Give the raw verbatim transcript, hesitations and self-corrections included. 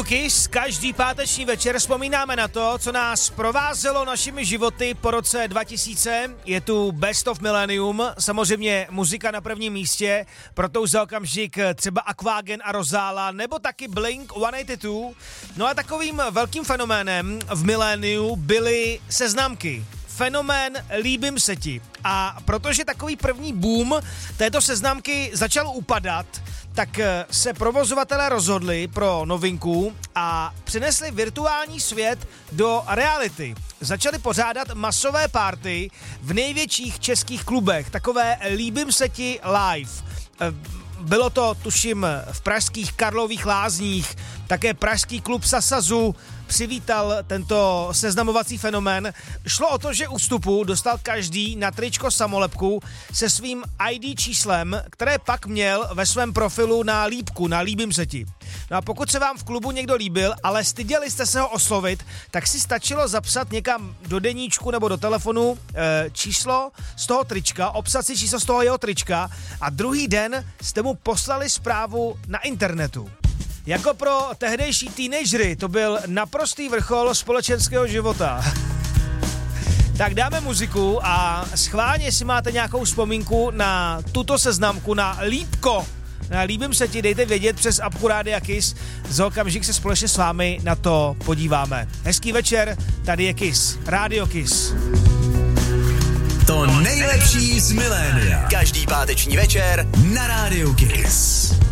Kiss. Každý páteční večer vzpomínáme na to, co nás provázelo našimi životy po roce dva tisíce. Je tu Best of Millennium, samozřejmě muzika na prvním místě, proto za okamžik třeba Aquagen a Rozála, nebo taky Blink sto osmdesát dva. No a takovým velkým fenoménem v miléniu byly seznamky. Fenomén líbím se ti. A protože takový první boom této seznamky začal upadat, tak se provozovatelé rozhodli pro novinku a přinesli virtuální svět do reality. Začali pořádat masové party v největších českých klubech, takové líbím se ti live. Bylo to, tuším, v pražských Karlových Lázních, také pražský klub Sasazu přivítal tento seznamovací fenomén. Šlo o to, že u vstupu dostal každý na tričko samolepku se svým í dé číslem, které pak měl ve svém profilu na lípku, na líbím se ti. No a pokud se vám v klubu někdo líbil, ale styděli jste se ho oslovit, tak si stačilo zapsat někam do deníčku nebo do telefonu e, číslo z toho trička, obsat si číslo z toho jeho trička a druhý den jste mu poslali zprávu na internetu. Jako pro tehdejší teenagery to byl naprostý vrchol společenského života. Tak dáme muziku a schválně, jestli máte nějakou vzpomínku na tuto seznamku, na lípko, na líbím se ti, dejte vědět přes apku Rádia Kiss. Za okamžik se společně s vámi na to podíváme. Hezký večer, tady je Kiss, Rádio Kiss. To nejlepší z milénia. Každý páteční večer na Rádiu Kiss.